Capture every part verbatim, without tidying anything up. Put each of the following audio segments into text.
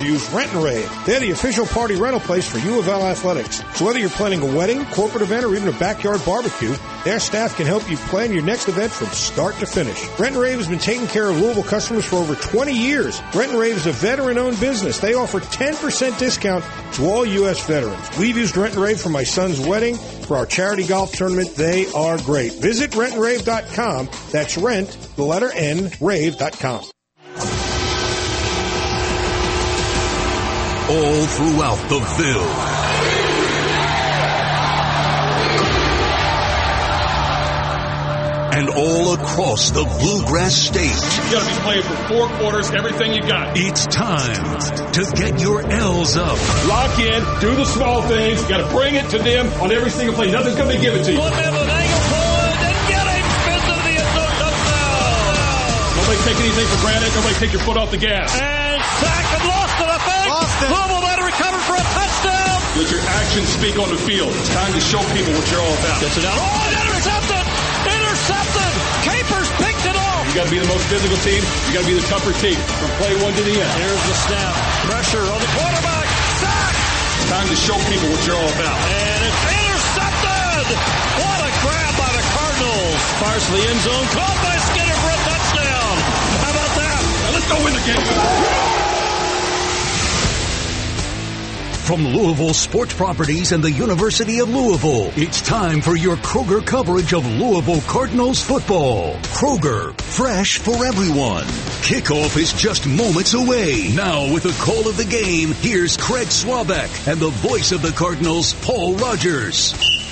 Use Rent and Rave. They're the official party rental place for U of L Athletics. So whether you're planning a wedding, corporate event, or even a backyard barbecue, their staff can help you plan your next event from start to finish. Rent and Rave has been taking care of Louisville customers for over twenty years. Rent and Rave is a veteran-owned business. They offer ten percent discount to all U S veterans. We've used Rent and Rave for my son's wedding, for our charity golf tournament. They are great. Visit rent and rave dot com. That's rent, the letter N, rave dot com. All throughout the Ville. And all across the Bluegrass State. You gotta be playing for four quarters, everything you got. It's time to get your L's up. Lock in, do the small things, you gotta bring it to them on every single play. Nothing's gonna be given to you. One man with an angle forward and get him, spins into the end zone, touchdown. Nobody take anything for granted, nobody take your foot off the gas. And sacked and lost it, I think. Lost it. Louisville might have recovered for a touchdown. Let your actions speak on the field. It's time to show people what you're all about. Gets it out. Oh, intercepted! Intercepted! Capers picked it off! You gotta be the most physical team. You gotta be the tougher team from play one to the end. Here's the snap. Pressure on the quarterback. Sack! It's time to show people what you're all about. And it's intercepted! What a grab by the Cardinals. Fires to the end zone. Caught by Skinner for a touchdown. How about that? Now let's go win the game. From Louisville Sports Properties and the University of Louisville, it's time for your Kroger coverage of Louisville Cardinals football. Kroger, fresh for everyone. Kickoff is just moments away. Now with the call of the game, here's Craig Swabeck and the voice of the Cardinals, Paul Rogers.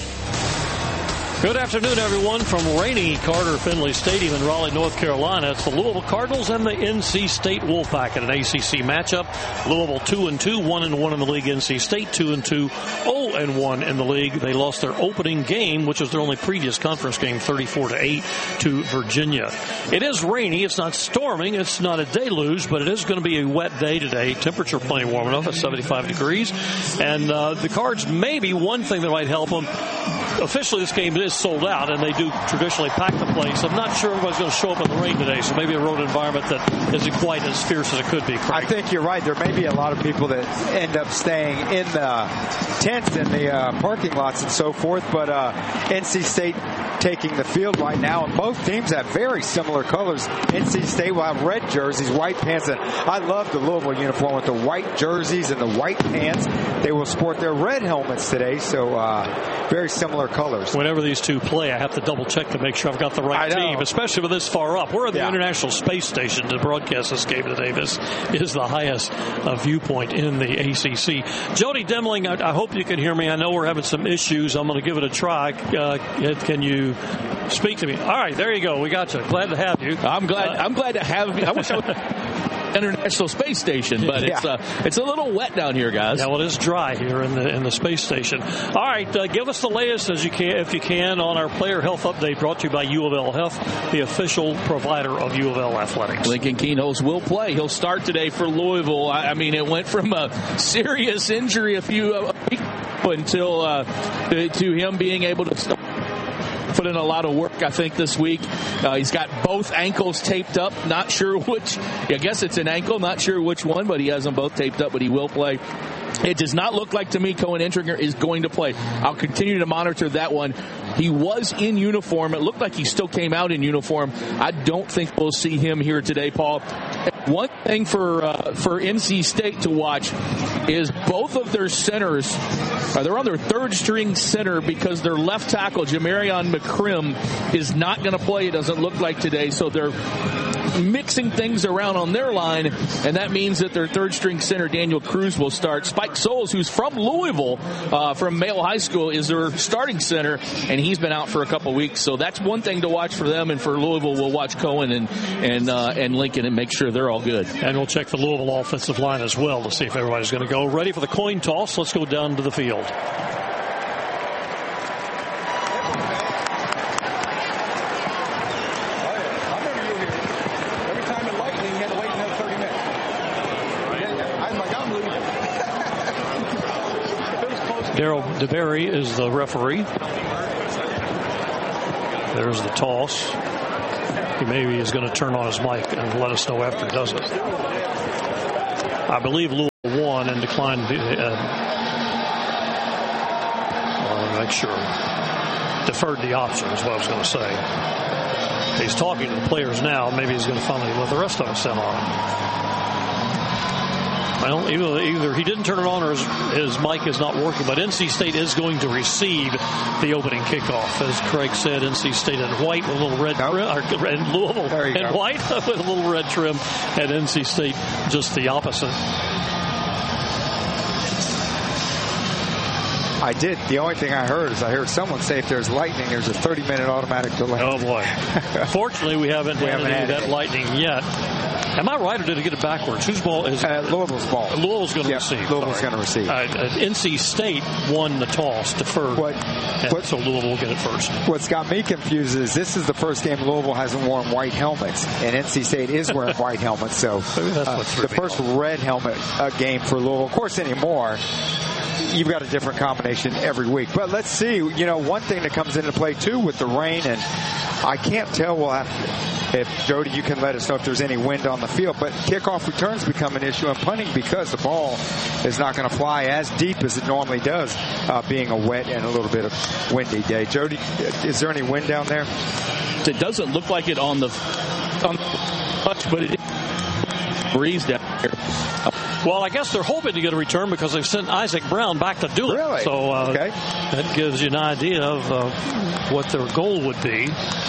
Good afternoon, everyone, from rainy Carter Finley Stadium in Raleigh, North Carolina. It's the Louisville Cardinals and the N C State Wolfpack in an A C C matchup. Louisville two and two, one and one in the league. N C State two and two, oh and one in the league. They lost their opening game, which was their only previous conference game, thirty-four to eight to Virginia. It is rainy. It's not storming. It's not a deluge, but it is going to be a wet day today. Temperature plenty warm enough at seventy-five degrees. And uh, the Cards, maybe one thing that might help them. Officially, this game is sold out, and they do traditionally pack the place. I'm not sure everybody's going to show up in the rain today, so maybe a road environment that isn't quite as fierce as it could be. Craig. I think you're right. There may be a lot of people that end up staying in the tents and the uh, parking lots and so forth, but uh, N C State taking the field right now, and both teams have very similar colors. N C State will have red jerseys, white pants, and I love the Louisville uniform with the white jerseys and the white pants. They will sport their red helmets today, so uh, very similar colors. Whenever these two play, I have to double check to make sure I've got the right team, especially with this far up. We're at the yeah. International Space Station to broadcast this game today. This is the highest uh, viewpoint in the A C C. Jody Demling, I, I hope you can hear me. I know we're having some issues. I'm going to give it a try. Uh, can you speak to me? All right, there you go. We got you. Glad to have you. I'm glad. Uh, I'm glad to have you. I wish I would. International Space Station, but yeah. it's uh, it's a little wet down here, guys. Yeah, well, it is dry here in the in the space station. All right, uh, give us the latest as you can, if you can, on our player health update brought to you by U of L Health, the official provider of U of L athletics. Lincoln Keenholz will play. He'll start today for Louisville. I, I mean, it went from a serious injury a few uh, weeks until uh, to, to him being able to start. Put in a lot of work, I think, this week. Uh, he's got both ankles taped up. Not sure which. I guess it's an ankle. Not sure which one, but he has them both taped up, but he will play. It does not look like to me Cohen Entringer is going to play. I'll continue to monitor that one. He was in uniform. It looked like he still came out in uniform. I don't think we'll see him here today, Paul. One thing for uh, for N C State to watch is both of their centers, uh, they're on their third string center because their left tackle, Jamarion McCrim, is not going to play, it doesn't look like today. So they're mixing things around on their line, and that means that their third string center, Daniel Cruz, will start. Spike Souls, who's from Louisville, uh, from Mayo High School, is their starting center, and he's been out for a couple weeks. So that's one thing to watch for them, and for Louisville, we'll watch Cohen and and uh, and Lincoln and make sure they're all good. And we'll check the Louisville offensive line as well to see if everybody's going to go. Ready for the coin toss. Let's go down to the field. Daryl DeBerry is the referee. There's the toss. He maybe is going to turn on his mic and let us know after he does it. I believe Louisville one and declined the, uh, well, make sure, deferred the option is what I was going to say. He's talking to the players now. Maybe he's going to finally let the rest of us in on it. Well, either, either he didn't turn it on or his, his mic is not working, but N C State is going to receive the opening kickoff. As Craig said, N C State in white with a little red nope. trim, or, and Louisville in go. white with a little red trim, and N C State just the opposite. I did. The only thing I heard is I heard someone say if there's lightning, there's a thirty minute automatic delay. Oh, boy. Fortunately, we haven't we had haven't any had of that it. lightning yet. Am I right, or did it get it backwards? Whose ball is it? Uh, Louisville's ball. Louisville's going to yep, receive. Louisville's going to receive. Uh, uh, N C State won the toss, deferred. What, what, so Louisville will get it first. What's got me confused is this is the first game Louisville hasn't worn white helmets, and N C State is wearing white helmets. So uh, the first red helmet uh, game for Louisville. Of course, anymore, you've got a different combination every week. But let's see. You know, one thing that comes into play, too, with the rain, and I can't tell we'll have to, if, Jody, you can let us know if there's any wind on the field, but kickoff returns become an issue, and punting because the ball is not going to fly as deep as it normally does, uh, being a wet and a little bit of windy day. Jody, is there any wind down there? It doesn't look like it on the on much, but it is breeze down here. Well, I guess they're hoping to get a return because they've sent Isaac Brown back to do it. Really? So uh, okay. that gives you an idea of uh, what their goal would be.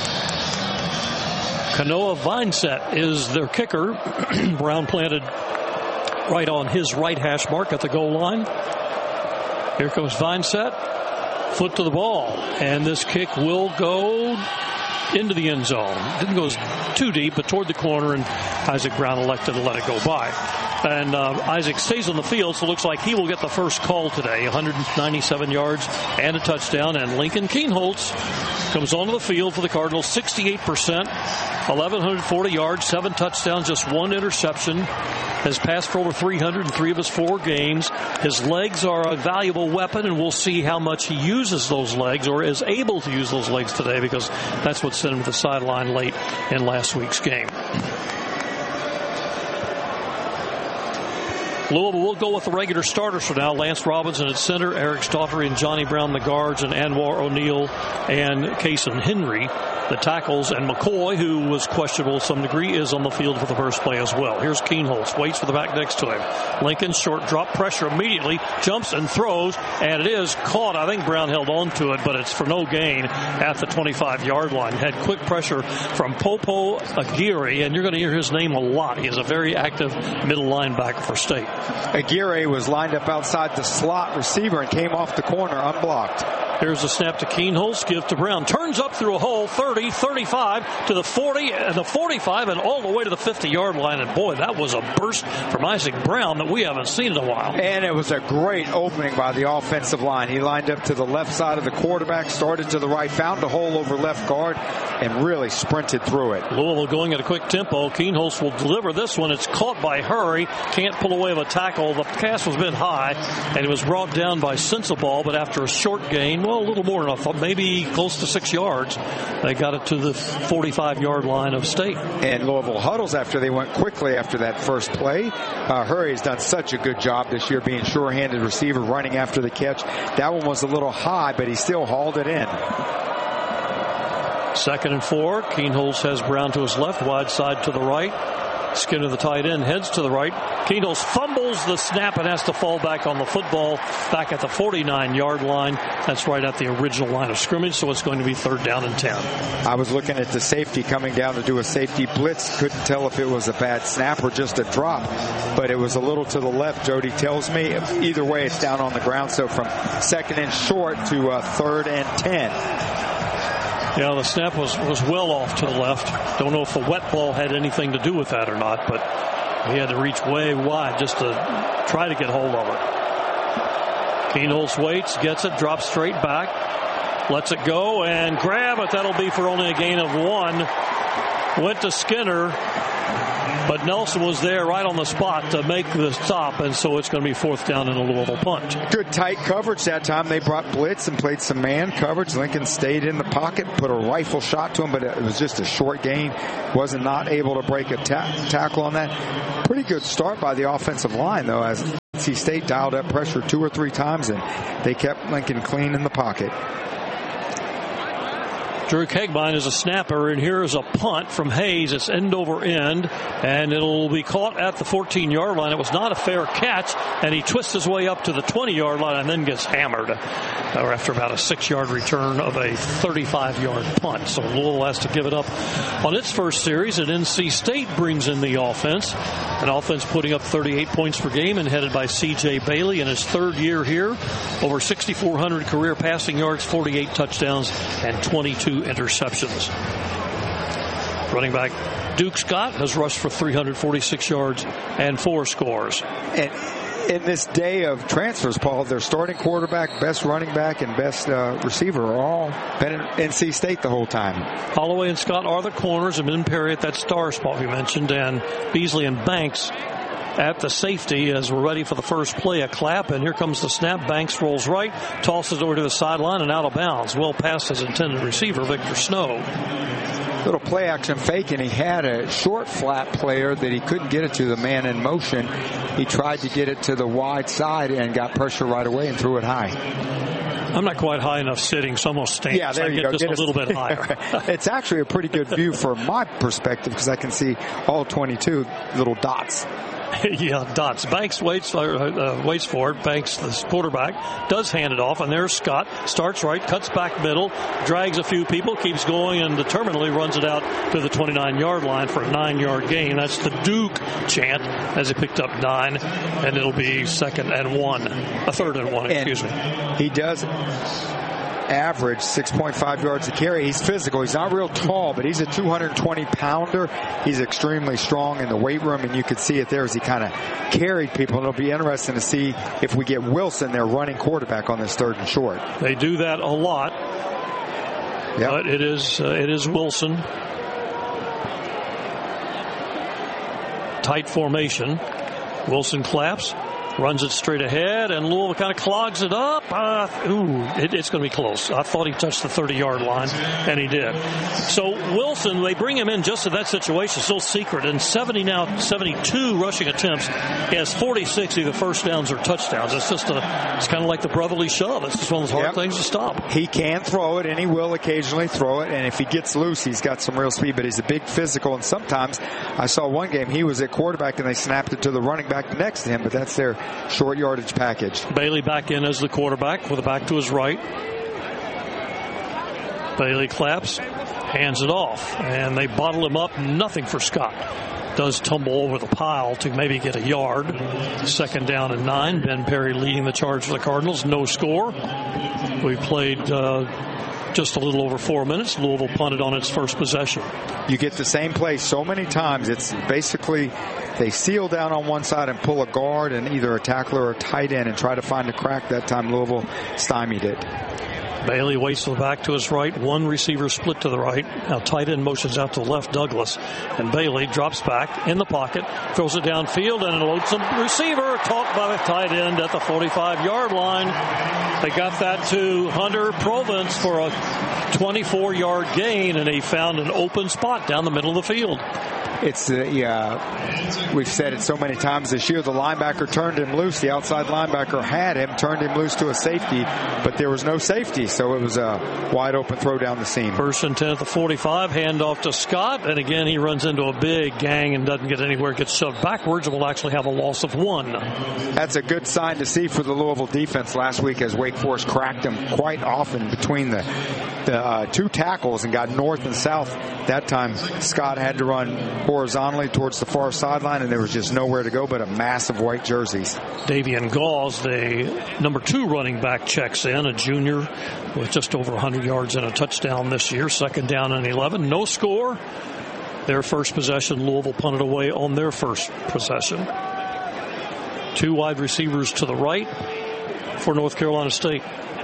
Kanoa Vineset is their kicker. Brown planted right on his right hash mark at the goal line. Here comes Vineset. Foot to the ball. And this kick will go into the end zone. Didn't go too deep, but toward the corner, and Isaac Brown elected to let it go by. And uh, Isaac stays on the field, so it looks like he will get the first call today. one hundred ninety-seven yards and a touchdown. And Lincoln Kienholz comes onto the field for the Cardinals, sixty-eight percent, eleven forty yards, seven touchdowns, just one interception. Has passed for over three hundred in three of his four games. His legs are a valuable weapon, and we'll see how much he uses those legs or is able to use those legs today, because that's what sent him to the sideline late in last week's game. Louisville will go with the regular starters for now. Lance Robinson at center, Eric Daugherty and Johnny Brown the guards, and Anwar O'Neal and Kason Henry the tackles, and McCoy, who was questionable to some degree, is on the field for the first play as well. Here's Kienholz, waits for the back next to him. Lincoln, short drop, pressure immediately, jumps and throws, and it is caught. I think Brown held on to it, but it's for no gain at the twenty-five yard line. Had quick pressure from Popo Aguirre, and you're going to hear his name a lot. He is a very active middle linebacker for State. Aguirre was lined up outside the slot receiver and came off the corner unblocked. Here's a snap to Kienholz, give to Brown. Turns up through a hole, thirty, thirty-five, to the forty, and the forty-five, and all the way to the fifty yard line. And boy, that was a burst from Isaac Brown that we haven't seen in a while. And it was a great opening by the offensive line. He lined up to the left side of the quarterback, started to the right, found a hole over left guard, and really sprinted through it. Louisville going at a quick tempo. Kienholz will deliver this one. It's caught by Hurry. Can't pull away with a tackle. The pass was a bit high, and it was brought down by Sensabaugh, but after a short gain, well, a little more than I thought, maybe close to six yards, they got it to the forty-five yard line of State. And Louisville huddles after they went quickly after that first play. Uh, Hurry has done such a good job this year being sure-handed receiver, running after the catch. That one was a little high, but he still hauled it in. Second and four. Kienholz has Brown to his left, wide side to the right. Skinner, the tight end, heads to the right. Kienholz fumbles the snap and has to fall back on the football back at the forty-nine yard line. That's right at the original line of scrimmage, so it's going to be third down and ten. I was looking at the safety coming down to do a safety blitz. Couldn't tell if it was a bad snap or just a drop, but it was a little to the left, Jody tells me. Either way, it's down on the ground, so from second and short to uh, third and ten. Yeah, the snap was, was well off to the left. Don't know if the wet ball had anything to do with that or not, but he had to reach way wide just to try to get hold of it. Kienholz waits, gets it, drops straight back, lets it go, and grab it. That'll be for only a gain of one. Went to Skinner, But Nelson was there right on the spot to make the stop, and so it's going to be fourth down and a Louisville punt. Good tight coverage that time. They brought blitz and played some man coverage. Lincoln stayed in the pocket, put a rifle shot to him, but it was just a short gain. Wasn't not able to break a ta- tackle on that. Pretty good start by the offensive line, though, as N C State dialed up pressure two or three times, and they kept Lincoln clean in the pocket. Drew Kegbine is a snapper, and here is a punt from Hayes. It's end over end, and it'll be caught at the fourteen-yard line. It was not a fair catch, and he twists his way up to the twenty-yard line and then gets hammered after about a six-yard return of a thirty-five-yard punt. So Louisville has to give it up on its first series, and N C State brings in the offense. An offense putting up thirty-eight points per game and headed by C J Bailey in his third year here. Over sixty-four hundred career passing yards, forty-eight touchdowns, and twenty-two interceptions. Running back Duke Scott has rushed for three hundred forty-six yards and four scores. And in this day of transfers, Paul, their starting quarterback, best running back, and best uh, receiver are all been in N C State the whole time. Holloway and Scott are the corners, and Ben Perry at that star spot we mentioned, and Beasley and Banks at the safety as we're ready for the first play. A clap, and here comes the snap. Banks rolls right, tosses over to the sideline and out of bounds. Well past his intended receiver, Victor Snow. Little play action fake, and he had a short flat player that he couldn't get it to, the man in motion. He tried to get it to the wide side and got pressure right away and threw it high. I'm not quite high enough sitting, so I'm going to stand. Yeah, there so I you get go. just Get a little bit higher. It's actually a pretty good view from my perspective because I can see all twenty-two little dots. Yeah, dots. Banks waits, uh, uh, waits for it. Banks, the quarterback, does hand it off, and there's Scott. Starts right, cuts back middle, drags a few people, keeps going, and determinedly runs it out to the twenty-nine-yard line for a nine-yard gain. That's the Duke chant as he picked up nine, and it'll be second and one. A third and one, excuse me. He does average six point five yards a carry. He's physical. He's not real tall, but he's a two hundred twenty pounder. He's extremely strong in the weight room, and you could see it there as he kind of carried people. And it'll be interesting to see if we get Wilson, their running quarterback, on this third and short. They do that a lot. Yep. But it is, uh, it is Wilson. Tight formation. Wilson claps. Runs it straight ahead, and Louisville kind of clogs it up. Uh, ooh, it, it's going to be close. I thought he touched the thirty-yard line, and he did. So Wilson, they bring him in just in that situation, still secret. And seventy now, seventy-two rushing attempts. He has forty-six either first downs or touchdowns. It's just a, it's kind of like the brotherly shove. It's just one of those hard yep. things to stop. He can throw it, and he will occasionally throw it. And if he gets loose, he's got some real speed. But he's a big physical. And sometimes I saw one game he was at quarterback, and they snapped it to the running back next to him. But that's their short yardage package. Bailey back in as the quarterback with a back to his right. Bailey claps, hands it off, and they bottle him up. Nothing for Scott. Does tumble over the pile to maybe get a yard. Second down and nine. Ben Perry leading the charge for the Cardinals. No score. We played uh, just a little over four minutes. Louisville punted on its first possession. You get the same play so many times. It's basically they seal down on one side and pull a guard and either a tackler or a tight end and try to find a crack. That time Louisville stymied it. Bailey waits to the back to his right. One receiver split to the right. Now tight end motions out to the left, Douglas. And Bailey drops back in the pocket, throws it downfield, and a lonesome receiver caught by the tight end at the forty-five-yard line. They got that to Hunter Provence for a twenty-four-yard gain, and he found an open spot down the middle of the field. It's uh, yeah, we've said it so many times this year. The linebacker turned him loose. The outside linebacker had him, turned him loose to a safety, but there was no safety, so it was a wide open throw down the seam. First and ten at the forty-five, handoff to Scott, and again he runs into a big gang and doesn't get anywhere. Gets shoved backwards and will actually have a loss of one. That's a good sign to see for the Louisville defense last week, as Wake Forest cracked them quite often between the, the uh, two tackles and got north and south. That time Scott had to run horizontally towards the far sideline, and there was just nowhere to go but a mass of white jerseys. Davian Gauze, the number two running back, checks in, a junior with just over one hundred yards and a touchdown this year. Second down and eleven. No score. Their first possession, Louisville punted away on their first possession. Two wide receivers to the right for North Carolina State.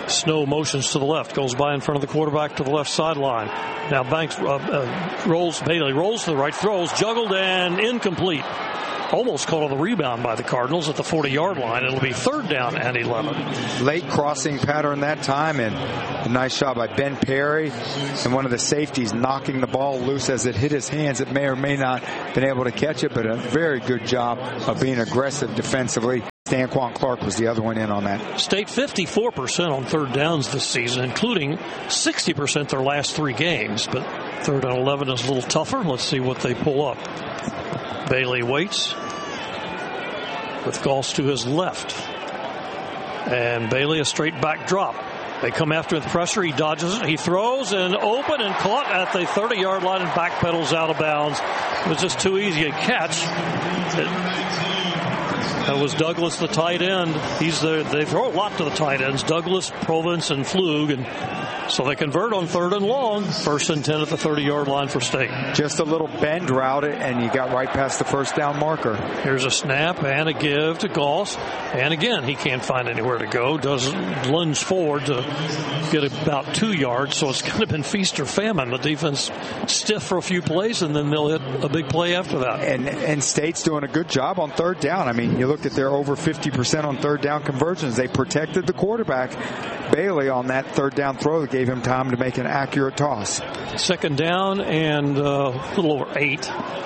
Snow motions to the left, goes by in front of the quarterback to the left sideline. Now Banks uh, uh, rolls, Bailey rolls to the right, throws, juggled and incomplete. Almost caught on the rebound by the Cardinals at the forty-yard line. It'll be third down and eleven. Late crossing pattern that time, and a nice shot by Ben Perry and one of the safeties knocking the ball loose as it hit his hands. It may or may not have been able to catch it, but a very good job of being aggressive defensively. Stanquan Clark was the other one in on that. State fifty-four percent on third downs this season, including sixty percent their last three games. But third and eleven is a little tougher. Let's see what they pull up. Bailey waits with Goss to his left. And Bailey a straight back drop. They come after the pressure. He dodges it. He throws and open and caught at the thirty-yard line and backpedals out of bounds. It was just too easy a catch. It, That was Douglas, the tight end. He's the, they throw a lot to the tight ends, Douglas, Provence, and Flug. And so they convert on third and long. First and ten at the thirty-yard line for State. Just a little bend route, and you got right past the first down marker. Here's a snap and a give to Goss. And again, he can't find anywhere to go. Does lunge forward to get about two yards. So it's kind of been feast or famine. The defense stiff for a few plays, and then they'll hit a big play after that. And, and State's doing a good job on third down. I mean, you look at their over fifty percent on third down conversions. They protected the quarterback, Bailey, on that third down throw that gave him time to make an accurate toss. Second down and uh, a little over eight.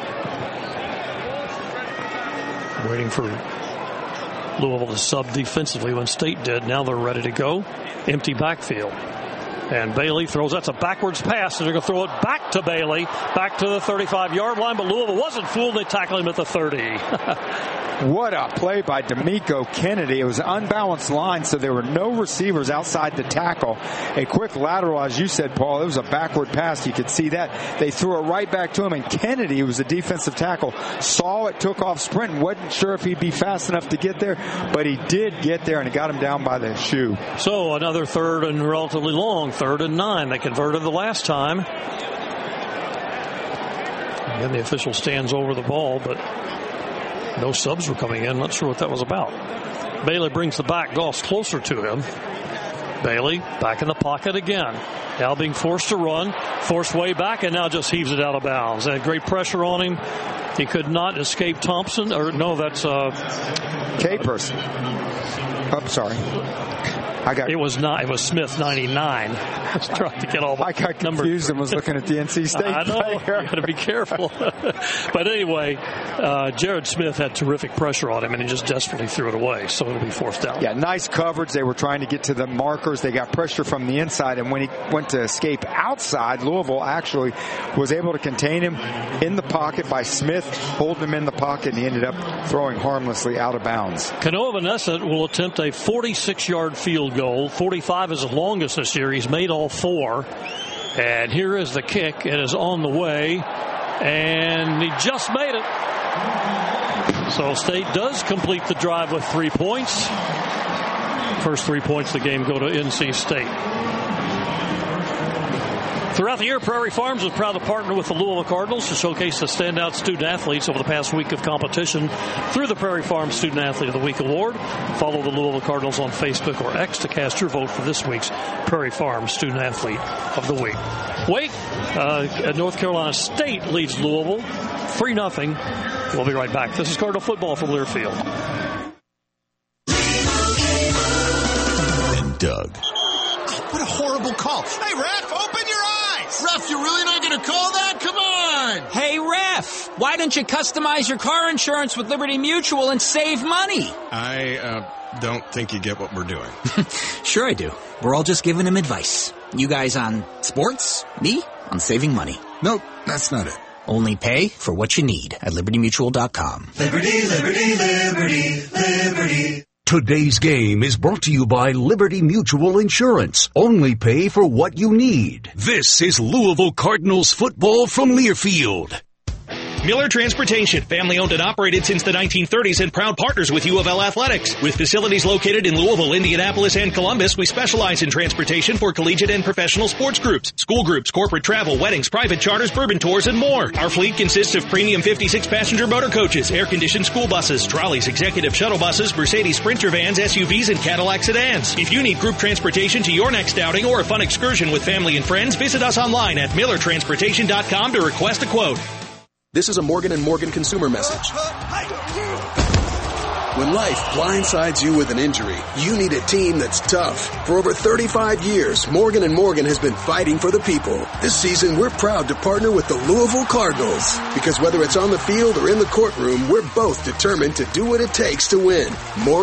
Waiting for Louisville to sub defensively when State did. Now they're ready to go. Empty backfield. And Bailey throws. That's a backwards pass. And they're going to throw it back to Bailey. Back to the thirty-five-yard line. But Louisville wasn't fooled. They tackle him at the thirty. What a play by D'Amico Kennedy. It was an unbalanced line, so there were no receivers outside the tackle. A quick lateral, as you said, Paul. It was a backward pass. You could see that. They threw it right back to him, and Kennedy, who was a defensive tackle, saw it, took off sprinting. Wasn't sure if he'd be fast enough to get there, but he did get there, and it got him down by the shoe. So another third and relatively long, third and nine. They converted the last time. And then the official stands over the ball, but no subs were coming in. Not sure what that was about. Bailey brings the back, Goss closer to him. Bailey back in the pocket again. Now being forced to run, forced way back, and now just heaves it out of bounds. And great pressure on him. He could not escape Thompson. Or no, that's uh, Capers. I'm sorry. I got it was not. It was Smith ninety-nine. I was trying to get all the I got numbers. confused and was looking at the N C State I know. player. You got to be careful. But anyway, uh, Jared Smith had terrific pressure on him, and he just desperately threw it away. So it'll be fourth down. Yeah, nice coverage. They were trying to get to the markers. They got pressure from the inside, and when he went to escape outside, Louisville actually was able to contain him in the pocket by Smith, holding him in the pocket, and he ended up throwing harmlessly out of bounds. Kanoa Vanessa will attempt a forty-six-yard field goal. forty-five is his longest this year. He's made all four. And here is the kick. It is on the way. And he just made it. So State does complete the drive with three points. First three points of the game go to N C State. Throughout the year, Prairie Farms is proud to partner with the Louisville Cardinals to showcase the standout student athletes over the past week of competition through the Prairie Farms Student Athlete of the Week Award. Follow the Louisville Cardinals on Facebook or X to cast your vote for this week's Prairie Farms Student Athlete of the Week. Wake uh, at North Carolina State leads Louisville three nothing. We'll be right back. This is Cardinal football from Learfield. And Doug. Oh, what a horrible call. Hey, ref, open your eyes. Ref, you're really not going to call that? Come on. Hey, ref, why don't you customize your car insurance with Liberty Mutual and save money? I uh, don't think you get what we're doing. Sure I do. We're all just giving him advice. You guys on sports, me on saving money. Nope, that's not it. Only pay for what you need at liberty mutual dot com. Liberty, liberty, liberty, liberty. Today's game is brought to you by Liberty Mutual Insurance. Only pay for what you need. This is Louisville Cardinals football from Learfield. Miller Transportation, family owned and operated since the nineteen thirties and proud partners with U of L Athletics. With facilities located in Louisville, Indianapolis, and Columbus, we specialize in transportation for collegiate and professional sports groups, school groups, corporate travel, weddings, private charters, bourbon tours, and more. Our fleet consists of premium fifty-six passenger motor coaches, air-conditioned school buses, trolleys, executive shuttle buses, Mercedes Sprinter vans, S U Vs, and Cadillac sedans. If you need group transportation to your next outing or a fun excursion with family and friends, visit us online at miller transportation dot com to request a quote. This is a Morgan and Morgan consumer message. When life blindsides you with an injury, you need a team that's tough. For over thirty-five years, Morgan and Morgan has been fighting for the people. This season, we're proud to partner with the Louisville Cardinals. Because whether it's on the field or in the courtroom, we're both determined to do what it takes to win. Morgan